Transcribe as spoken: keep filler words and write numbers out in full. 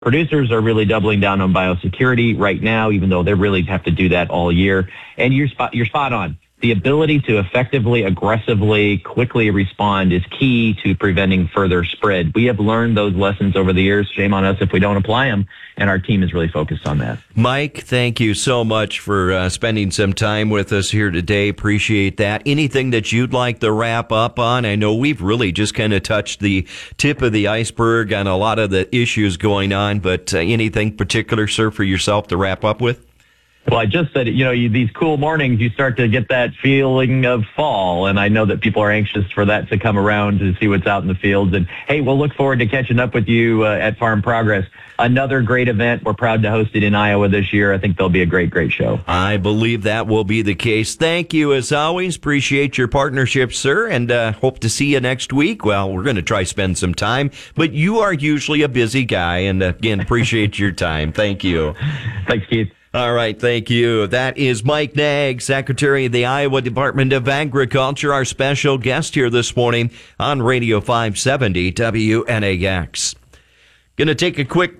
Producers are really doubling down on biosecurity right now, even though they really have to do that all year. And you're spot, you're spot on. The ability to effectively, aggressively, quickly respond is key to preventing further spread. We have learned those lessons over the years. Shame on us if we don't apply them, and our team is really focused on that. Mike, thank you so much for uh, spending some time with us here today. Appreciate that. Anything that you'd like to wrap up on? I know we've really just kind of touched the tip of the iceberg on a lot of the issues going on, but uh, anything particular, sir, for yourself to wrap up with? Well, I just said, you know, you, these cool mornings, you start to get that feeling of fall, and I know that people are anxious for that to come around to see what's out in the fields. And, hey, we'll look forward to catching up with you uh, at Farm Progress. Another great event. We're proud to host it in Iowa this year. I think there'll be a great, great show. I believe that will be the case. Thank you, as always. Appreciate your partnership, sir, and uh, hope to see you next week. Well, we're going to try spend some time, but you are usually a busy guy, and, uh, again, appreciate your time. Thank you. Thanks, Keith. All right, thank you. That is Mike Naig, Secretary of the Iowa Department of Agriculture, our special guest here this morning on Radio five seventy W N A X. Going to take a quick